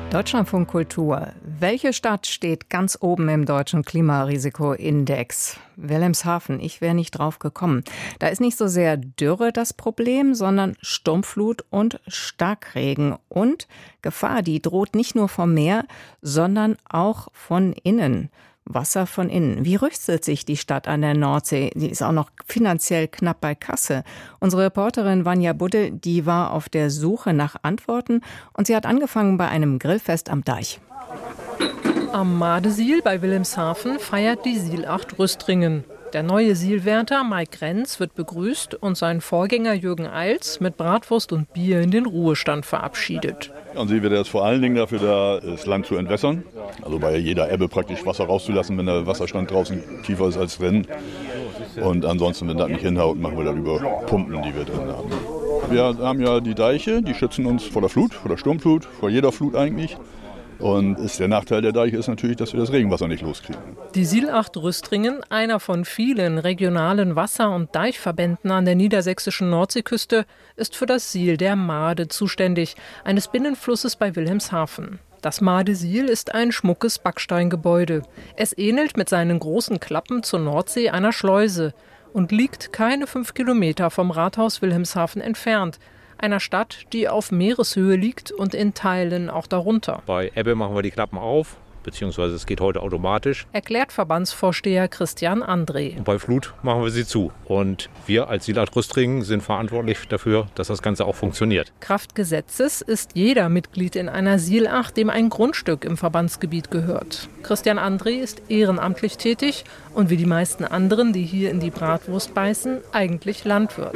Deutschlandfunk Kultur. Welche Stadt steht ganz oben im deutschen Klimarisikoindex? Wilhelmshaven, ich wäre nicht drauf gekommen. Da ist nicht so sehr Dürre das Problem, sondern Sturmflut und Starkregen. Und Gefahr, die droht nicht nur vom Meer, sondern auch von innen. Wasser von innen. Wie rüstet sich die Stadt an der Nordsee? Die ist auch noch finanziell knapp bei Kasse. Unsere Reporterin Vanja Budde, die war auf der Suche nach Antworten und sie hat angefangen bei einem Grillfest am Deich. Am Madesiel bei Wilhelmshaven feiert die Sielacht Rüstringen. Der neue Sielwärter Mike Renz wird begrüßt und sein Vorgänger Jürgen Eils mit Bratwurst und Bier in den Ruhestand verabschiedet. Und sie wird jetzt vor allen Dingen dafür da, das Land zu entwässern. Also bei jeder Ebbe praktisch Wasser rauszulassen, wenn der Wasserstand draußen tiefer ist als drin. Und ansonsten, wenn das nicht hinhaut, machen wir das über Pumpen, die wir drin haben. Wir haben ja die Deiche, die schützen uns vor der Flut, vor der Sturmflut, vor jeder Flut eigentlich. Und der Nachteil der Deiche ist natürlich, dass wir das Regenwasser nicht loskriegen. Die Sielacht Rüstringen, einer von vielen regionalen Wasser- und Deichverbänden an der niedersächsischen Nordseeküste, ist für das Siel der Made zuständig, eines Binnenflusses bei Wilhelmshaven. Das Madesiel ist ein schmuckes Backsteingebäude. Es ähnelt mit seinen großen Klappen zur Nordsee einer Schleuse und liegt keine 5 Kilometer vom Rathaus Wilhelmshaven entfernt. Einer Stadt, die auf Meereshöhe liegt und in Teilen auch darunter. Bei Ebbe machen wir die Klappen auf, beziehungsweise es geht heute automatisch. Erklärt Verbandsvorsteher Christian André. Und bei Flut machen wir sie zu. Und wir als Sielacht Rüstringen sind verantwortlich dafür, dass das Ganze auch funktioniert. Kraft Gesetzes ist jeder Mitglied in einer Sielacht, dem ein Grundstück im Verbandsgebiet gehört. Christian André ist ehrenamtlich tätig und wie die meisten anderen, die hier in die Bratwurst beißen, eigentlich Landwirt.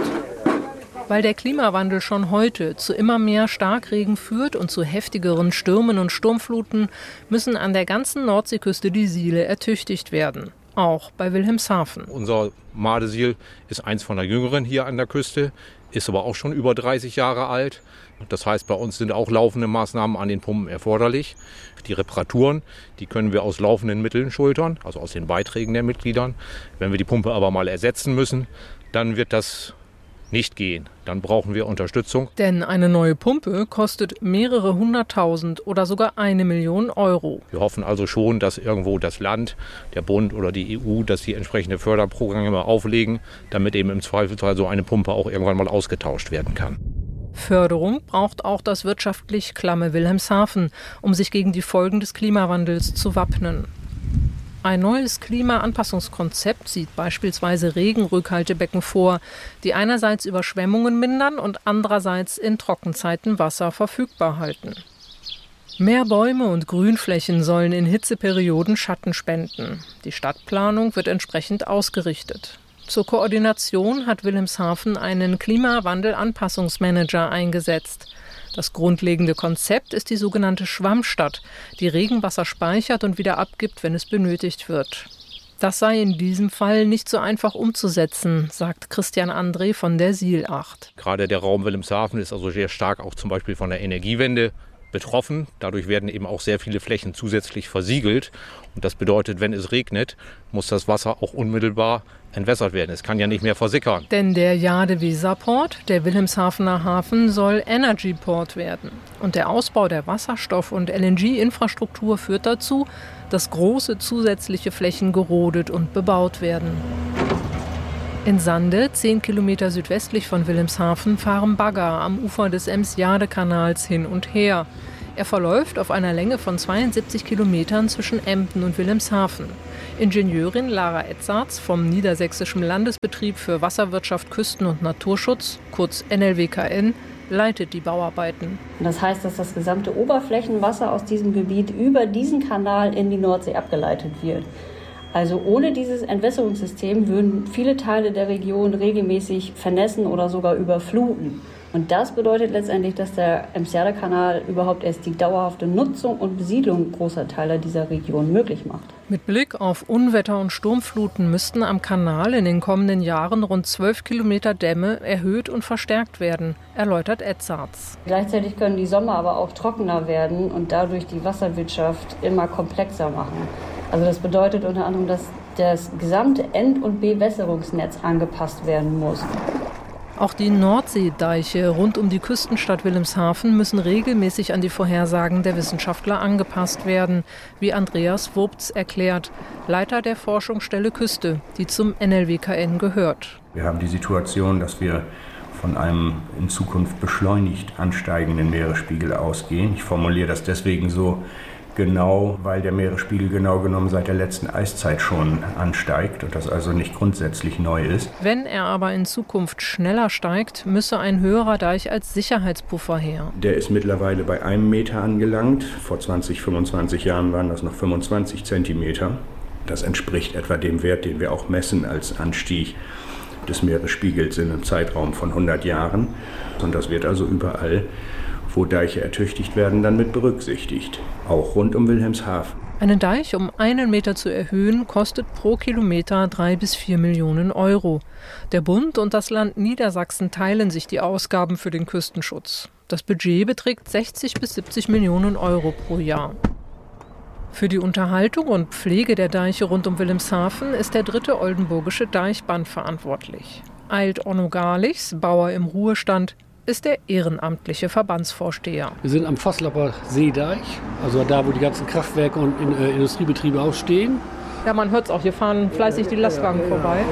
Weil der Klimawandel schon heute zu immer mehr Starkregen führt und zu heftigeren Stürmen und Sturmfluten, müssen an der ganzen Nordseeküste die Siele ertüchtigt werden. Auch bei Wilhelmshaven. Unser Madesiel ist eins von der Jüngeren hier an der Küste, ist aber auch schon über 30 Jahre alt. Das heißt, bei uns sind auch laufende Maßnahmen an den Pumpen erforderlich. Die Reparaturen, die können wir aus laufenden Mitteln schultern, also aus den Beiträgen der Mitgliedern. Wenn wir die Pumpe aber mal ersetzen müssen, dann wird das nicht gehen. Dann brauchen wir Unterstützung. Denn eine neue Pumpe kostet mehrere 100.000 oder sogar 1 Million Euro. Wir hoffen also schon, dass irgendwo das Land, der Bund oder die EU, dass die entsprechende Förderprogramme auflegen, damit eben im Zweifelsfall so eine Pumpe auch irgendwann mal ausgetauscht werden kann. Förderung braucht auch das wirtschaftlich klamme Wilhelmshaven, um sich gegen die Folgen des Klimawandels zu wappnen. Ein neues Klimaanpassungskonzept sieht beispielsweise Regenrückhaltebecken vor, die einerseits Überschwemmungen mindern und andererseits in Trockenzeiten Wasser verfügbar halten. Mehr Bäume und Grünflächen sollen in Hitzeperioden Schatten spenden. Die Stadtplanung wird entsprechend ausgerichtet. Zur Koordination hat Wilhelmshaven einen Klimawandel-Anpassungsmanager eingesetzt. Das grundlegende Konzept ist die sogenannte Schwammstadt, die Regenwasser speichert und wieder abgibt, wenn es benötigt wird. Das sei in diesem Fall nicht so einfach umzusetzen, sagt Christian André von der Sielacht. Gerade der Raum Wilhelmshaven ist also sehr stark auch zum Beispiel von der Energiewende betroffen. Dadurch werden eben auch sehr viele Flächen zusätzlich versiegelt. Und das bedeutet, wenn es regnet, muss das Wasser auch unmittelbar entwässert werden. Es kann ja nicht mehr versickern. Denn der Jade-Weser-Port, der Wilhelmshavener Hafen, soll Energy-Port werden. Und der Ausbau der Wasserstoff- und LNG-Infrastruktur führt dazu, dass große zusätzliche Flächen gerodet und bebaut werden. In Sande, 10 Kilometer südwestlich von Wilhelmshaven, fahren Bagger am Ufer des Ems-Jade-Kanals hin und her. Er verläuft auf einer Länge von 72 Kilometern zwischen Emden und Wilhelmshaven. Ingenieurin Lara Edzards vom Niedersächsischen Landesbetrieb für Wasserwirtschaft, Küsten- und Naturschutz, kurz NLWKN, leitet die Bauarbeiten. Das heißt, dass das gesamte Oberflächenwasser aus diesem Gebiet über diesen Kanal in die Nordsee abgeleitet wird. Also ohne dieses Entwässerungssystem würden viele Teile der Region regelmäßig vernässen oder sogar überfluten. Und das bedeutet letztendlich, dass der Ems-Jade-Kanal überhaupt erst die dauerhafte Nutzung und Besiedlung großer Teile dieser Region möglich macht. Mit Blick auf Unwetter und Sturmfluten müssten am Kanal in den kommenden Jahren rund 12 Kilometer Dämme erhöht und verstärkt werden, erläutert Edzards. Gleichzeitig können die Sommer aber auch trockener werden und dadurch die Wasserwirtschaft immer komplexer machen. Also das bedeutet unter anderem, dass das gesamte End- und Bewässerungsnetz angepasst werden muss. Auch die Nordseedeiche rund um die Küstenstadt Wilhelmshaven müssen regelmäßig an die Vorhersagen der Wissenschaftler angepasst werden, wie Andreas Wobz erklärt, Leiter der Forschungsstelle Küste, die zum NLWKN gehört. Wir haben die Situation, dass wir von einem in Zukunft beschleunigt ansteigenden Meeresspiegel ausgehen. Ich formuliere das deswegen so genau, weil der Meeresspiegel genau genommen seit der letzten Eiszeit schon ansteigt und das also nicht grundsätzlich neu ist. Wenn er aber in Zukunft schneller steigt, müsse ein höherer Deich als Sicherheitspuffer her. Der ist mittlerweile bei 1 Meter angelangt. Vor 20, 25 Jahren waren das noch 25 Zentimeter. Das entspricht etwa dem Wert, den wir auch messen als Anstieg des Meeresspiegels in einem Zeitraum von 100 Jahren. Und das wird also überall, wo Deiche ertüchtigt werden, dann mit berücksichtigt. Auch rund um Wilhelmshaven. Einen Deich um 1 Meter zu erhöhen, kostet pro Kilometer 3 bis 4 Millionen Euro. Der Bund und das Land Niedersachsen teilen sich die Ausgaben für den Küstenschutz. Das Budget beträgt 60 bis 70 Millionen Euro pro Jahr. Für die Unterhaltung und Pflege der Deiche rund um Wilhelmshaven ist der 3. Oldenburgische Deichband verantwortlich. Eilt Onno Garlichs, Bauer im Ruhestand, ist der ehrenamtliche Verbandsvorsteher. Wir sind am Vosslapper Seedeich, also da, wo die ganzen Kraftwerke und Industriebetriebe auch stehen. Ja, man hört es auch, hier fahren fleißig die Lastwagen vorbei.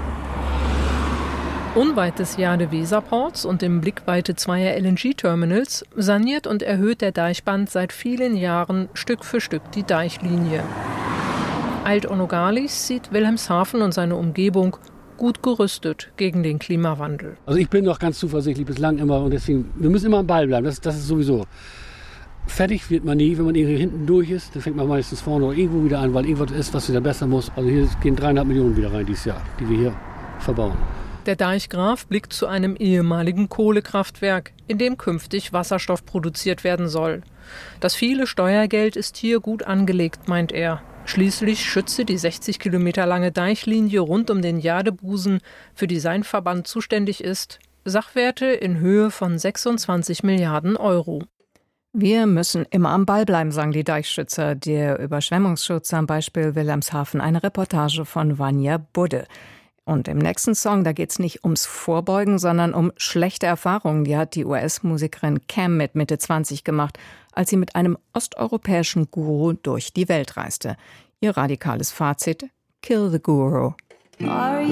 Unweit des Jade-Weser-Ports und in Blickweite zweier LNG-Terminals saniert und erhöht der Deichband seit vielen Jahren Stück für Stück die Deichlinie. Eilt Onno Garlichs sieht Wilhelmshaven und seine Umgebung gut gerüstet gegen den Klimawandel. Also ich bin noch ganz zuversichtlich bislang immer und deswegen, wir müssen immer am Ball bleiben, das ist sowieso. Fertig wird man nie, wenn man irgendwie hinten durch ist, dann fängt man meistens vorne oder irgendwo wieder an, weil irgendwas ist, was wieder besser muss. Also hier gehen 3,5 Millionen wieder rein dieses Jahr, die wir hier verbauen. Der Deichgraf blickt zu einem ehemaligen Kohlekraftwerk, in dem künftig Wasserstoff produziert werden soll. Das viele Steuergeld ist hier gut angelegt, meint er. Schließlich schütze die 60 Kilometer lange Deichlinie rund um den Jadebusen, für die sein Verband zuständig ist, Sachwerte in Höhe von 26 Milliarden Euro. Wir müssen immer am Ball bleiben, sagen die Deichschützer. Der Überschwemmungsschutz am Beispiel Wilhelmshaven, eine Reportage von Vanja Budde. Und im nächsten Song, da geht es nicht ums Vorbeugen, sondern um schlechte Erfahrungen. Die hat die US-Musikerin Cam mit Mitte 20 gemacht, als sie mit einem osteuropäischen Guru durch die Welt reiste. Ihr radikales Fazit: Kill the Guru.